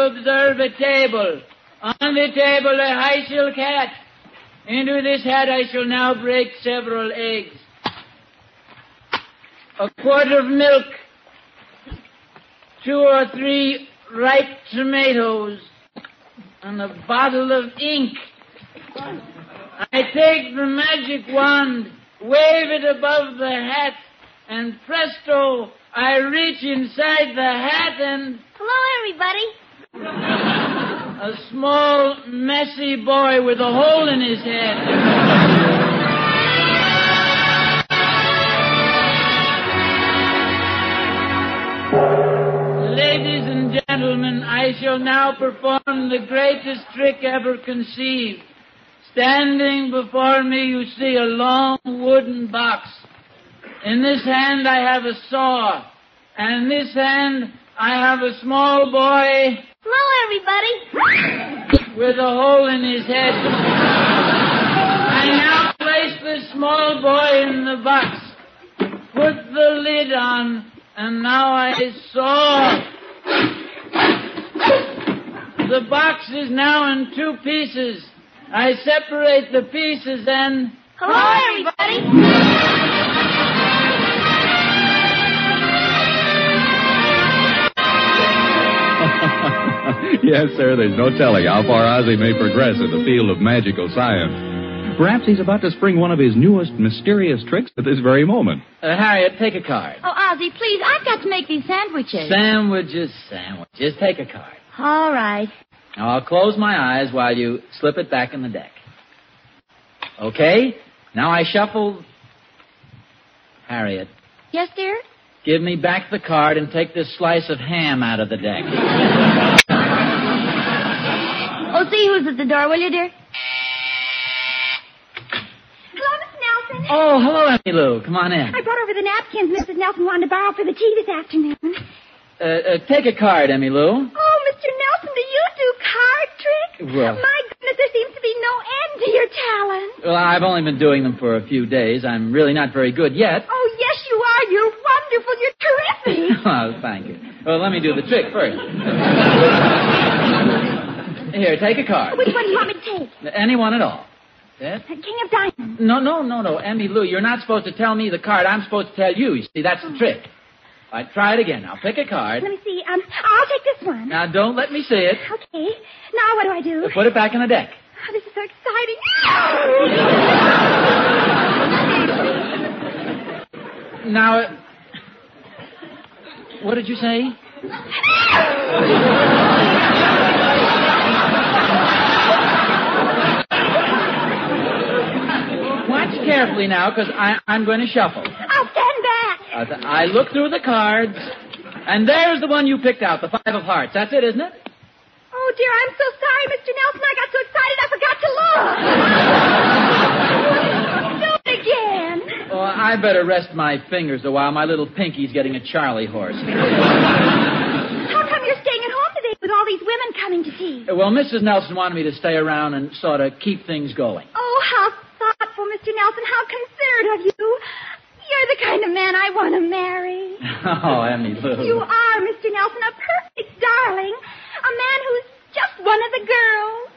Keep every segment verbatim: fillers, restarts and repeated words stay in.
observe a table. On the table a high silk hat. Into this hat I shall now break several eggs. A quart of milk. Two or three ripe tomatoes. And a bottle of ink. I take the magic wand, wave it above the hat, and presto, I reach inside the hat and... Hello, everybody. A small, messy boy with a hole in his head. Ladies and gentlemen, I shall now perform the greatest trick ever conceived. Standing before me, you see a long wooden box. In this hand, I have a saw. And in this hand, I have a small boy... Hello, everybody. ...with a hole in his head. I now place the small boy in the box. Put the lid on, and now I saw... The box is now in two pieces. I separate the pieces and... Hello, everybody. Yes, sir, there's no telling how far Ozzy may progress in the field of magical science. Perhaps he's about to spring one of his newest mysterious tricks at this very moment. Uh, Harriet, take a card. Oh, Ozzy, please, I've got to make these sandwiches. Sandwiches, sandwiches. Take a card. All right. Now, I'll close my eyes while you slip it back in the deck. Okay? Now I shuffle... Harriet. Yes, dear? Give me back the card and take this slice of ham out of the deck. Oh, see who's at the door, will you, dear? Hello, Mister Nelson. Oh, hello, Emmy Lou. Come on in. I brought over the napkins Missus Nelson wanted to borrow for the tea this afternoon. Uh, uh, take a card, Emmy Lou. Oh, Mister Nelson, do you do card tricks? Well... My goodness, there seems to be no end to your talent. Well, I've only been doing them for a few days. I'm really not very good yet. Oh, yes, you are. You're wonderful. You're terrific. Oh, thank you. Well, let me do the trick first. Here, take a card. Which one do you want me to take? Any one at all. Yes? Uh, King of Diamonds. No, no, no, no. Emmy Lou, you're not supposed to tell me the card. I'm supposed to tell you. You see, that's the trick. All right, try it again. Now, pick a card. Let me see. Um, I'll take this one. Now, don't let me see it. Okay. Now, what do I do? Put it back in the deck. Oh, this is so exciting. Now, uh, what did you say? Watch carefully now, because I'm going to shuffle. I'll stand back. Uh, th- I look through the cards, and there's the one you picked out, the five of hearts. That's it, isn't it? Oh, dear, I'm so sorry, Mister Nelson. I got so excited I forgot to look. Do it again. Oh, I better rest my fingers a while. My little pinky's getting a Charlie horse. How come you're staying at home today with all these women coming to tea? Well, Missus Nelson wanted me to stay around and sort of keep things going. Oh, how thoughtful, Mister Nelson. How considerate of you. You're the kind of man I want to marry. Oh, Emmy Lou. You are, Mister Nelson, a perfect darling. A man who's just one of the girls.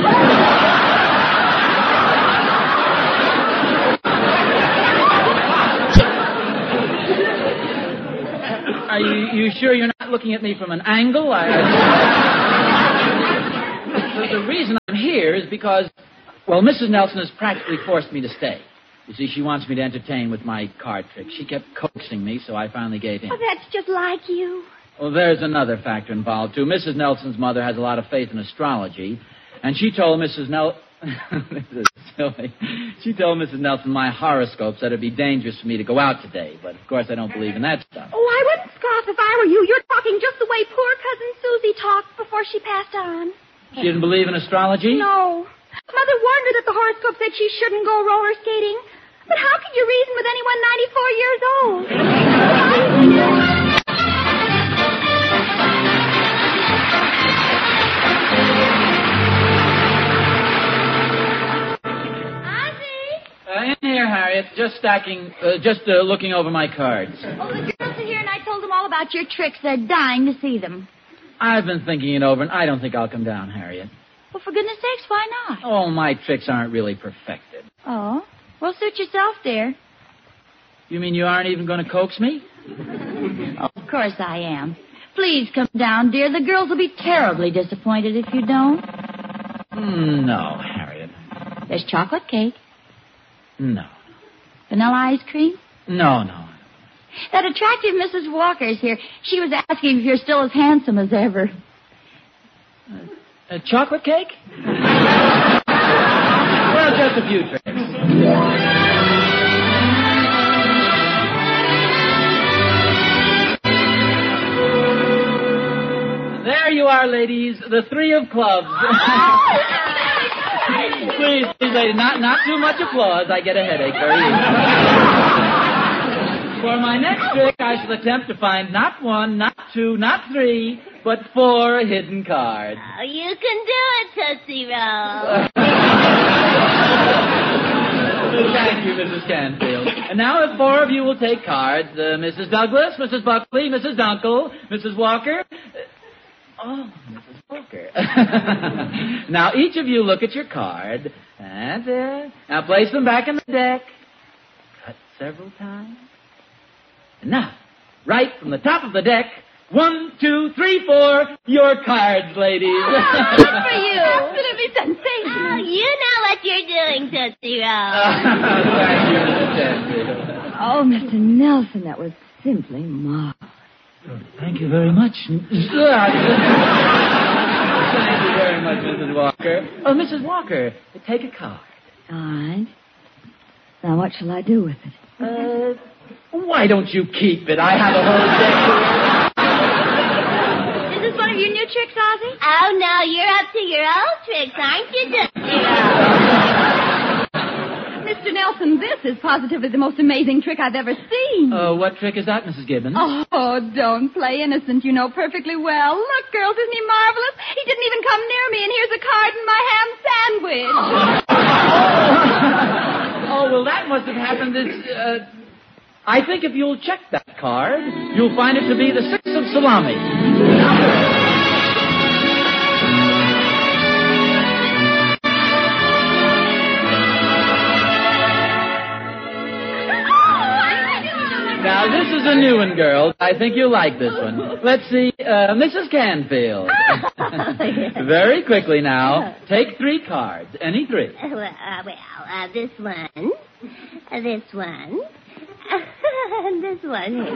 Are you, you sure you're not looking at me from an angle? I, I... the, the reason I'm here is because, well, Missus Nelson has practically forced me to stay. You see, she wants me to entertain with my card trick. She kept coaxing me, so I finally gave in. Oh, that's just like you. Well, there's another factor involved, too. Missus Nelson's mother has a lot of faith in astrology, and she told Missus Nel... this is silly. She told Missus Nelson my horoscope said it'd be dangerous for me to go out today, but of course I don't believe in that stuff. Oh, I wouldn't scoff if I were you. You're talking just the way poor Cousin Susie talked before she passed on. She didn't believe in astrology? No. Mother warned her that the horoscope said she shouldn't go roller skating. But how could you reason with anyone ninety-four years old? Uh, in here, Harriet. Just stacking, uh, just uh, looking over my cards. Oh, the girls are here, and I told them all about your tricks. They're dying to see them. I've been thinking it over, and I don't think I'll come down, Harriet. Well, for goodness sakes, why not? Oh, my tricks aren't really perfected. Oh? Well, suit yourself, dear. You mean you aren't even going to coax me? Oh, of course I am. Please come down, dear. The girls will be terribly disappointed if you don't. Mm, no, Harriet. There's chocolate cake. No. Vanilla ice cream. No, no. That attractive Missus Walker's here. She was asking if you're still as handsome as ever. Uh, a chocolate cake? Well, just a few tricks. There you are, ladies, the three of clubs. Please, please, ladies, not, not too much applause. I get a headache very easily. For my next trick, I shall attempt to find not one, not two, not three, but four hidden cards. Oh, you can do it, Tootsie Roll. Thank you, Missus Canfield. And now if four of you will take cards, uh, Missus Douglas, Missus Buckley, Missus Dunkel, Missus Walker... Oh, Missus Walker. Now, each of you look at your card. That's it. Now, place them back in the deck. Cut several times. And now, right from the top of the deck, one, two, three, four, your cards, ladies. Oh, good for you. Absolutely sensational. Oh, you know what you're doing, Tootsie Roll. Thank you, Missus Canfield. Oh, Mister Nelson, that was simply marvelous. Thank you very much. Thank you very much, Missus Walker. Oh, Missus Walker, take a card. All right. Now, what shall I do with it? Uh, why don't you keep it? I have a whole deck. Is this one of your new tricks, Ozzy? Oh, no, you're up to your old tricks, aren't you, Tootsie Roll? Mister Nelson, this is positively the most amazing trick I've ever seen. Uh, what trick is that, Missus Gibbons? Oh, don't play innocent. You know perfectly well. Look, girls, isn't he marvelous? He didn't even come near me, and here's a card in my ham sandwich. Oh, well, that must have happened this... Uh, I think if you'll check that card, you'll find it to be the six of salami. Now, this is a new one, girls. I think you'll like this one. Let's see, uh, Missus Canfield. Very quickly now. Take three cards. Any three. Well, uh, well uh, this one, uh, this one, and this one here.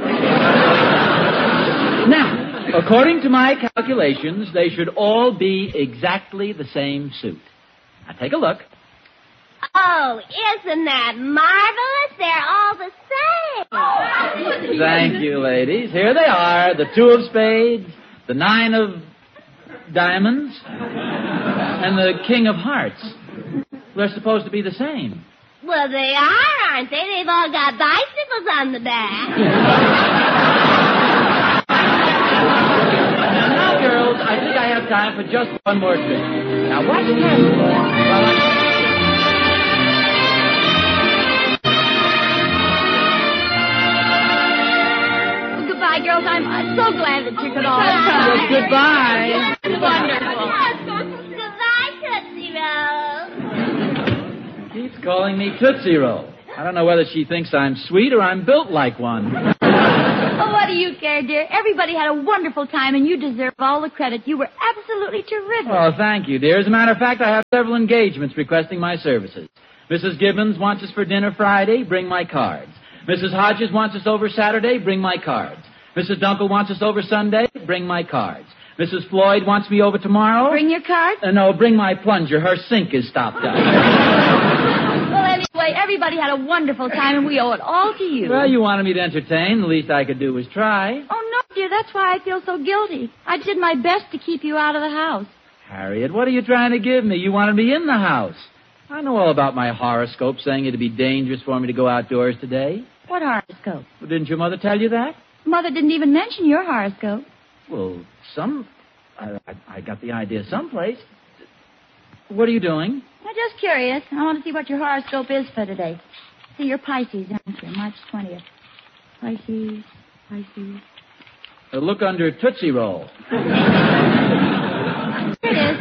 Now, according to my calculations, they should all be exactly the same suit. Now, take a look. Oh, isn't that marvelous? They're all the same. Thank you, ladies. Here they are, the two of spades, the nine of diamonds, and the king of hearts. They're supposed to be the same. Well, they are, aren't they? They've all got bicycles on the back. Now, girls, I think I have time for just one more trick. Now, watch carefully. While I... Goodbye, girls. I'm, I'm so glad that you could all Well, goodbye. Wonderful. Goodbye, Tootsie Roll. Keeps calling me Tootsie Roll. I don't know whether she thinks I'm sweet or I'm built like one. Oh, what do you care, dear? Everybody had a wonderful time, and you deserve all the credit. You were absolutely terrific. Oh, thank you, dear. As a matter of fact, I have several engagements requesting my services. Missus Gibbons wants us for dinner Friday. Bring my cards. Missus Hodges wants us over Saturday. Bring my cards. Missus Dunkel wants us over Sunday. Bring my cards. Missus Floyd wants me over tomorrow. Bring your cards? Uh, no, bring my plunger. Her sink is stopped up. Well, anyway, everybody had a wonderful time, and we owe it all to you. Well, you wanted me to entertain. The least I could do was try. Oh, no, dear. That's why I feel so guilty. I did my best to keep you out of the house. Harriet, what are you trying to give me? You wanted me in the house. I know all about my horoscope saying it'd be dangerous for me to go outdoors today. What horoscope? Well, didn't your mother tell you that? Mother didn't even mention your horoscope. Well, some... I, I, I got the idea someplace. What are you doing? I'm just curious. I want to see what your horoscope is for today. See, you're Pisces, aren't you? March twentieth. Pisces, Pisces. Uh, look under Tootsie Roll. Here it is.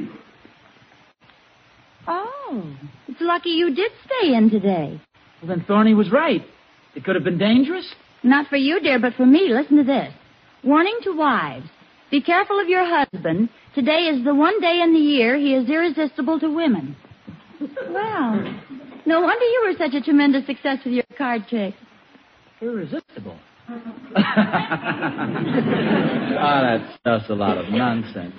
Oh, it's lucky you did stay in today. Well, then Thorny was right. It could have been dangerous. Not for you, dear, but for me. Listen to this. Warning to wives. Be careful of your husband. Today is the one day in the year he is irresistible to women. Well, no wonder you were such a tremendous success with your card trick. Irresistible. Oh, that's just a lot of nonsense.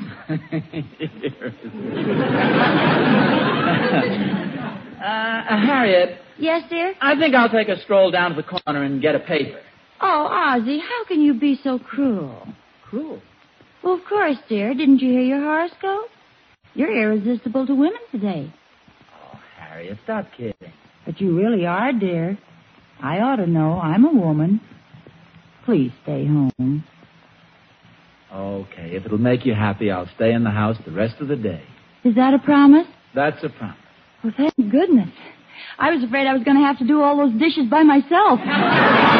uh, Harriet. Yes, dear? I think I'll take a stroll down to the corner and get a paper. Oh, Ozzie, how can you be so cruel? Cruel? Well, of course, dear. Didn't you hear your horoscope? You're irresistible to women today. Oh, Harriet, stop kidding. But you really are, dear. I ought to know. I'm a woman. Please stay home. Okay, if it'll make you happy, I'll stay in the house the rest of the day. Is that a promise? That's a promise. Well, thank goodness. I was afraid I was going to have to do all those dishes by myself.